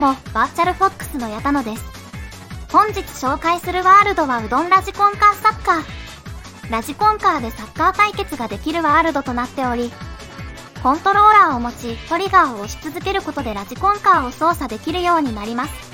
もバーチャルフォックスの矢田野です。本日紹介するワールドはうどんラジコンカーサッカー。ラジコンカーでサッカー対決ができるワールドとなっており、コントローラーを持ちトリガーを押し続けることでラジコンカーを操作できるようになります。